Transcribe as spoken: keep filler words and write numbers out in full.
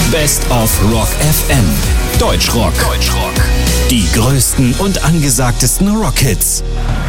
Best of Rock F M. Deutschrock. Deutschrock. Die größten und angesagtesten Rockhits.